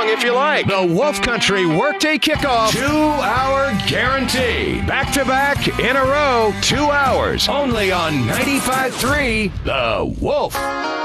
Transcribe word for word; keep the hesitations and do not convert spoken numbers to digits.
along if you like. The Wolf Country Workday Kickoff. Two-hour guarantee. Back-to-back in a row, two hours. Only on ninety-five point three The Wolf.